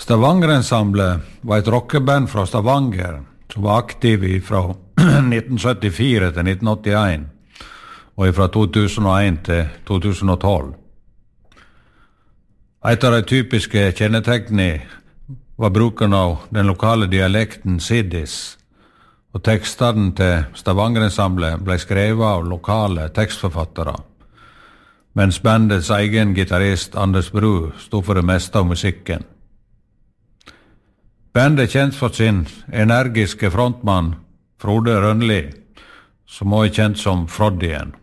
Stavanger-ensemblet var et rockeband fra Stavanger som var aktiv fra 1974 til 1981 og fra 2001 til 2012. Et av de typiske kjennetegnene var bruken av den lokale dialekten Siddis, og tekstene til Stavanger-ensemblet ble skrevet av lokale tekstforfattere, mens bandets egen gitarist Anders Bru stod for det meste av musikken. Bandet er kjent for sin energiske frontmann Frode Rønli, som også er kjent som Froddien.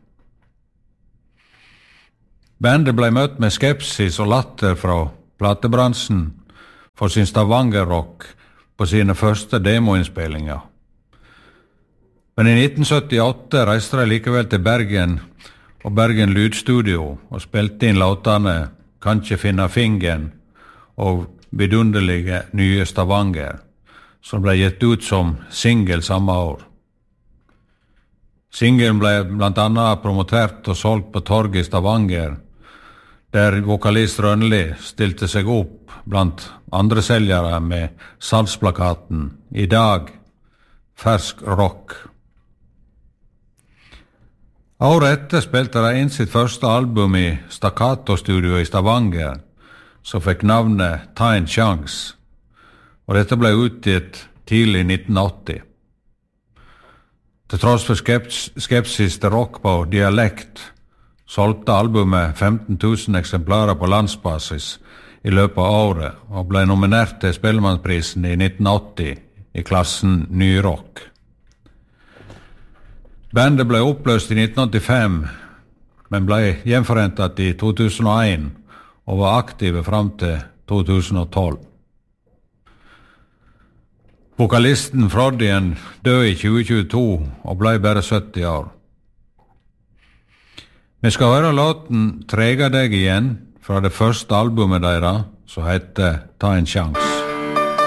Bandet ble møtt med skepsis og latter fra platebransjen for sin Stavanger-rock på sine første demoinnspillinger. Men i 1978 reiste de likevel til Bergen og Bergen Lydstudio og spilte inn låtene Kan ikke finne fingeren og Vidunderlige nye Stavanger, som ble gitt ut som single samme år. Singelen ble blant annet promotert og solgt på torget i Stavanger, der vokalist Rønli stilte seg opp blant andre seljere med salgsplakaten «I dag, fersk rock». Året etter spilte de inn sitt første album i Staccato-studio i Stavanger, som fikk navnet Ta en Chance, og dette ble utgitt tidlig 1980. Til tross for skepsis til rock på dialekt, solgte albumet 15 000 eksemplarer på landsbasis i løpet av året, og ble nominert til Spellemannsprisen i 1980 i klassen Ny Rock. Bandet ble oppløst i 1985, men ble gjenforentet i 2001, og var aktive fram til 2012. Vokalisten Froddien døde i 2022 og ble bare 70 år. Vi skal høre låten «Trega deg igjen» fra det første albumet deres, som heter «Ta en Chance».